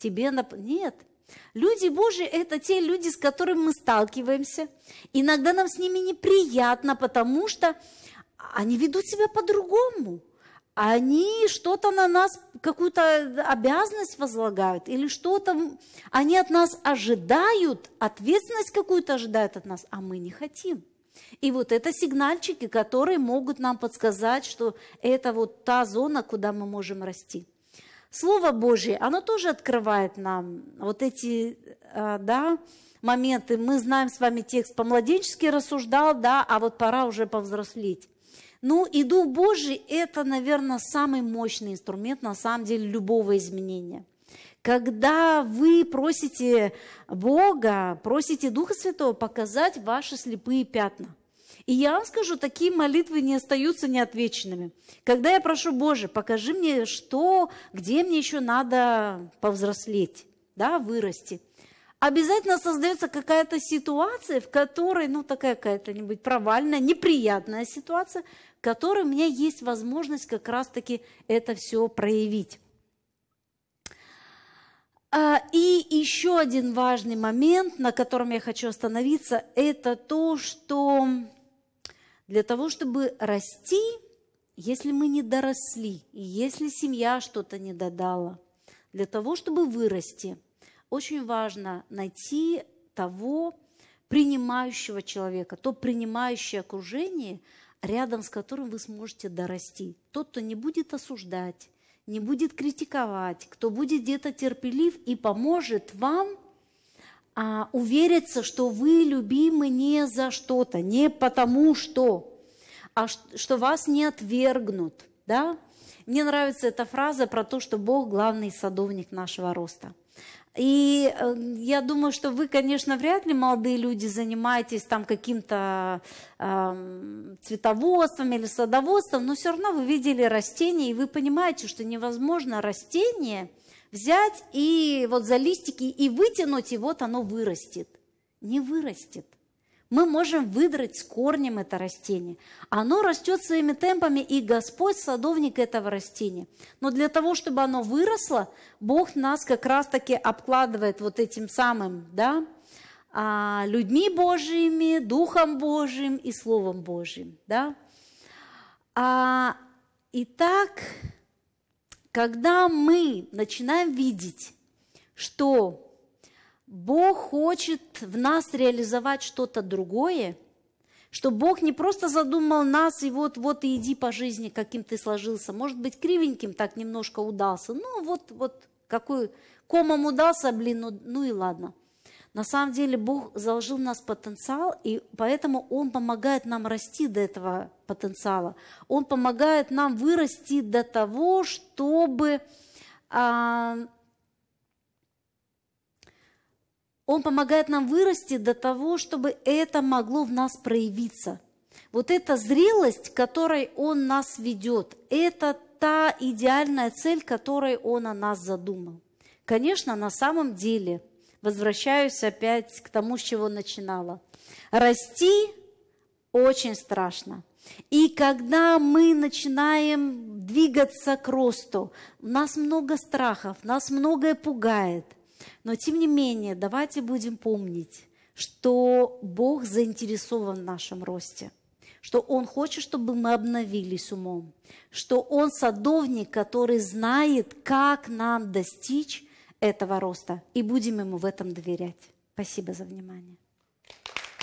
тебе... Нет. Люди Божьи – это те люди, с которыми мы сталкиваемся. Иногда нам с ними неприятно, потому что они ведут себя по-другому. Они что-то на нас, какую-то обязанность возлагают, или что-то они от нас ожидают, ответственность какую-то ожидают от нас, а мы не хотим. И вот это сигнальчики, которые могут нам подсказать, что это вот та зона, куда мы можем расти. Слово Божье, оно тоже открывает нам вот эти моменты. Мы знаем с вами текст по-младенчески рассуждал, а вот пора уже повзрослеть. Ну и Дух Божий – это, наверное, самый мощный инструмент, на самом деле, любого изменения. Когда вы просите Бога, просите Духа Святого показать ваши слепые пятна. И я вам скажу, такие молитвы не остаются неотвеченными. Когда я прошу, Боже, покажи мне, где мне еще надо повзрослеть, вырасти. Обязательно создается какая-то ситуация, в которой, такая какая-то провальная, неприятная ситуация, в которой у меня есть возможность как раз-таки это все проявить. И еще один важный момент, на котором я хочу остановиться, это то, что для того, чтобы расти, если мы не доросли, и если семья что-то не додала, для того, чтобы вырасти, очень важно найти того принимающего человека, то принимающее окружение, рядом с которым вы сможете дорасти. Тот, кто не будет осуждать, не будет критиковать, кто будет где-то терпелив и поможет вам увериться, что вы любимы не за что-то, не потому что, а что вас не отвергнут. Да? Мне нравится эта фраза про то, что Бог – главный садовник нашего роста. И я думаю, что вы, конечно, вряд ли, молодые люди, занимаетесь там каким-то цветоводством или садоводством, но все равно вы видели растения, и вы понимаете, что невозможно растение взять и вот за листики и вытянуть, и вот оно вырастет. Не вырастет. Мы можем выдрать с корнем это растение. Оно растет своими темпами, и Господь садовник этого растения. Но для того, чтобы оно выросло, Бог нас как раз-таки обкладывает вот этим самым, людьми Божьими, Духом Божьим и Словом Божьим. Да? Итак, когда мы начинаем видеть, что Бог хочет в нас реализовать что-то другое, что Бог не просто задумал нас, и вот и иди по жизни, каким ты сложился. Может быть, кривеньким так немножко удался. Какой комом удался, ну и ладно. На самом деле Бог заложил в нас потенциал, и поэтому Он помогает нам расти до этого потенциала. Он помогает нам вырасти до того, чтобы... Он помогает нам вырасти до того, чтобы это могло в нас проявиться. Вот эта зрелость, к которой Он нас ведет, это та идеальная цель, которой Он о нас задумал. Конечно, на самом деле, возвращаюсь опять к тому, с чего начинала. Расти очень страшно. И когда мы начинаем двигаться к росту, у нас много страхов, нас многое пугает. Но, тем не менее, давайте будем помнить, что Бог заинтересован в нашем росте, что Он хочет, чтобы мы обновились умом, что Он садовник, который знает, как нам достичь этого роста, и будем Ему в этом доверять. Спасибо за внимание.